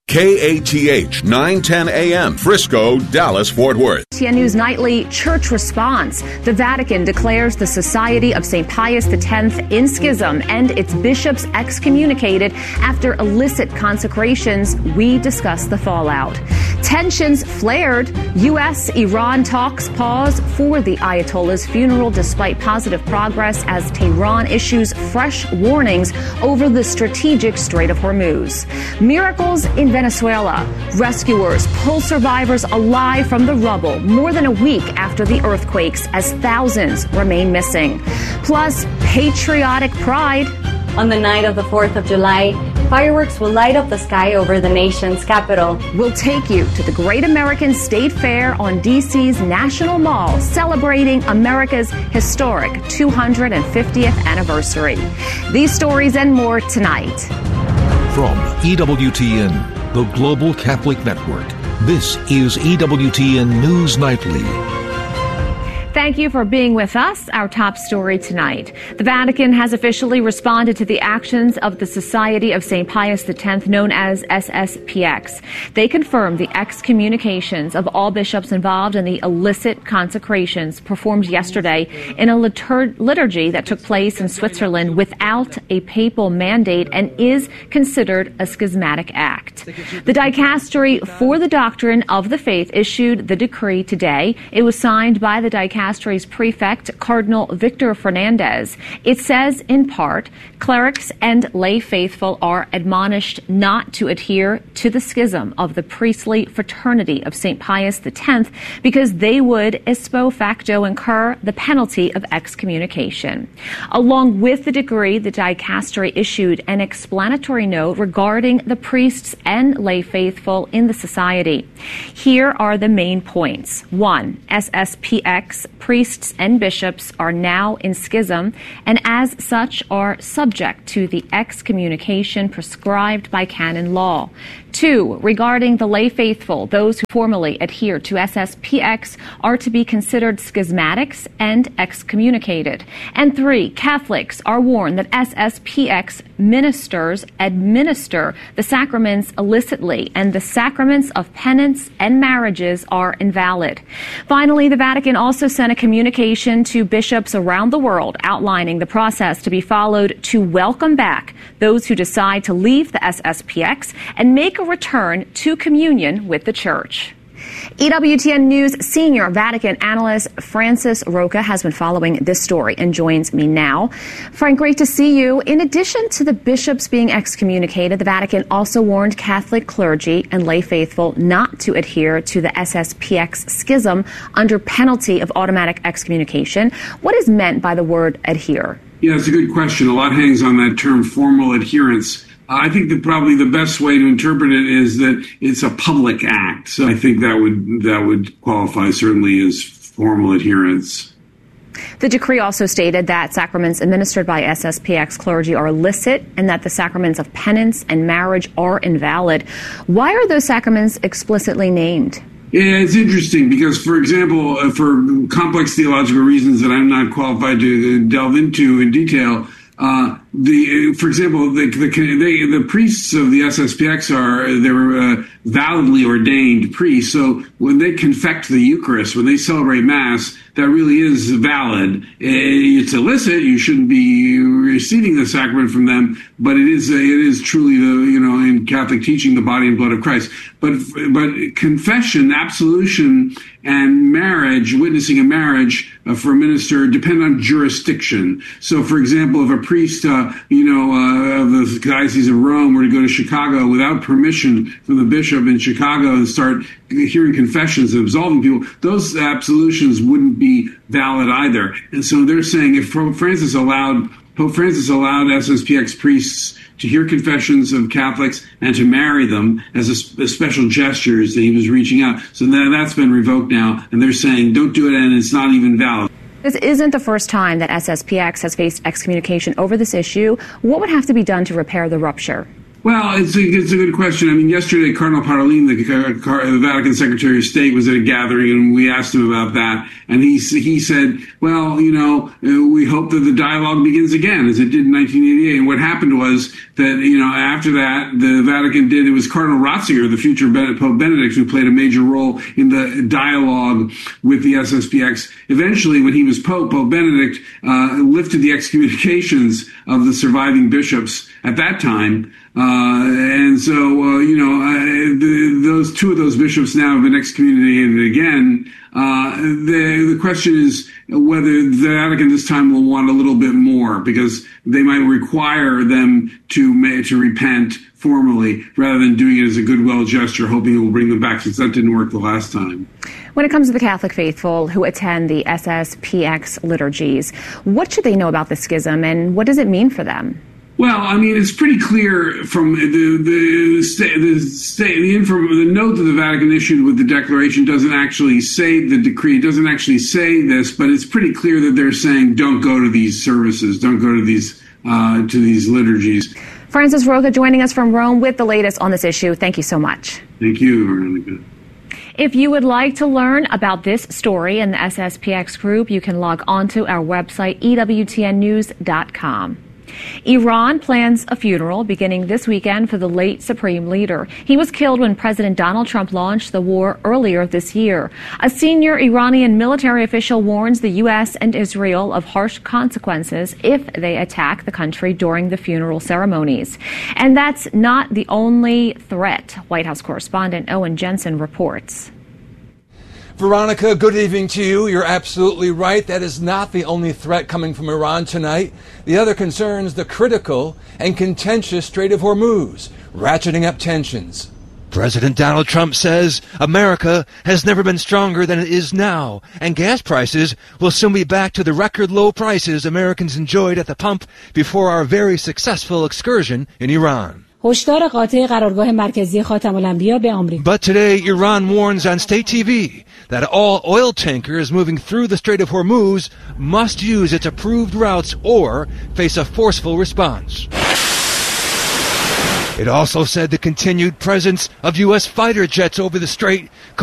KATH 910 AM, Frisco, Dallas, Fort Worth. TN News Nightly Church Response. The Vatican declares the Society of St. Pius X in schism and its bishops excommunicated after illicit consecrations. We discuss the fallout. Tensions flared. U.S.-Iran talks pause for the Ayatollah's funeral despite positive progress as Tehran issues fresh warnings over the strategic Strait of Hormuz. Miracles in Venezuela. Rescuers pull survivors alive from the rubble more than a week after the earthquakes as thousands remain missing. Plus, patriotic pride. On the night of the 4th of July, fireworks will light up the sky over the nation's capital. We'll take you to the Great American State Fair on D.C.'s National Mall, celebrating America's historic 250th anniversary. These stories and more tonight. From EWTN, the Global Catholic Network, this is EWTN News Nightly. Thank you for being with us. Our top story tonight. The Vatican has officially responded to the actions of the Society of St. Pius X, known as SSPX. They confirmed the excommunications of all bishops involved in the illicit consecrations performed yesterday in a liturgy that took place in Switzerland without a papal mandate and is considered a schismatic act. The Dicastery for the Doctrine of the Faith issued the decree today. It was signed by the Dicastery's prefect, Cardinal Victor Fernandez. It says, in part, clerics and lay faithful are admonished not to adhere to the schism of the priestly fraternity of St. Pius X because they would ipso facto incur the penalty of excommunication. Along with the decree, the Dicastery issued an explanatory note regarding the priests and lay faithful in the society. Here are the main points. 1. SSPX priests and bishops are now in schism and as such are subject to the excommunication prescribed by canon law. 2. Regarding the lay faithful, those who formally adhere to SSPX are to be considered schismatics and excommunicated. And 3. Catholics are warned that SSPX ministers administer the sacraments illicitly and the sacraments of penance and marriages are invalid. Finally, the Vatican also sent a communication to bishops around the world outlining the process to be followed to welcome back those who decide to leave the SSPX and make a return to communion with the Church. EWTN News senior Vatican analyst Francis Roca has been following this story and joins me now. Frank, great to see you. In addition to the bishops being excommunicated, the Vatican also warned Catholic clergy and lay faithful not to adhere to the SSPX schism under penalty of automatic excommunication. What is meant by the word adhere? Yeah, it's a good question. A lot hangs on that term formal adherence. I think that probably the best way to interpret it is that it's a public act. So I think that would qualify certainly as formal adherence. The decree also stated that sacraments administered by SSPX clergy are illicit and that the sacraments of penance and marriage are invalid. Why are those sacraments explicitly named? Yeah, it's interesting because, for example, for complex theological reasons that I'm not qualified to delve into in detail, for example, the priests of the SSPX they're validly ordained priests. So when they confect the Eucharist, when they celebrate Mass, that really is valid. It's illicit. You shouldn't be receiving the sacrament from them, but it is truly in Catholic teaching, the body and blood of Christ. But confession, absolution, and marriage, witnessing a marriage for a minister depend on jurisdiction. So, for example, if a priest, of the Diocese of Rome were to go to Chicago without permission from the bishop in Chicago and start hearing confessions and absolving people, those absolutions wouldn't be valid either. And so they're saying if Pope Francis allowed SSPX priests to hear confessions of Catholics and to marry them as a special gestures that he was reaching out. So that's been revoked now, and they're saying don't do it, and it's not even valid. This isn't the first time that SSPX has faced excommunication over this issue. What would have to be done to repair the rupture? Well, it's a good question. I mean, yesterday, Cardinal Parolin, the Vatican Secretary of State, was at a gathering, and we asked him about that. And he said, well, we hope that the dialogue begins again, as it did in 1988. And what happened was that, after that, the Vatican it was Cardinal Ratzinger, the future Pope Benedict, who played a major role in the dialogue with the SSPX. Eventually, when he was Pope Benedict lifted the excommunications of the surviving bishops at that time. And so, those two of those bishops now have been excommunicated again. The question is whether the Vatican this time will want a little bit more, because they might require them to repent formally rather than doing it as a goodwill gesture, hoping it will bring them back, since that didn't work the last time. When it comes to the Catholic faithful who attend the SSPX liturgies, what should they know about the schism, and what does it mean for them? Well, I mean, it's pretty clear from the note that the Vatican issued with the declaration doesn't actually say, the decree doesn't actually say this, but it's pretty clear that they're saying don't go to these services, don't go to these liturgies. Francis Roca joining us from Rome with the latest on this issue. Thank you so much. Thank you, Veronica. If you would like to learn about this story and the SSPX group, you can log on to our website, EWTNnews.com. Iran plans a funeral beginning this weekend for the late Supreme Leader. He was killed when President Donald Trump launched the war earlier this year. A senior Iranian military official warns the U.S. and Israel of harsh consequences if they attack the country during the funeral ceremonies. And that's not the only threat. White House correspondent Owen Jensen reports. Veronica, good evening to you. You're absolutely right. That is not the only threat coming from Iran tonight. The other concerns the critical and contentious Strait of Hormuz, ratcheting up tensions. President Donald Trump says America has never been stronger than it is now, and gas prices will soon be back to the record low prices Americans enjoyed at the pump before our very successful excursion in Iran. But today, Iran warns on state TV that all oil tankers moving through the Strait of Hormuz must use its approved routes or face a forceful response. It also said the continued presence of U.S. fighter jets over the strait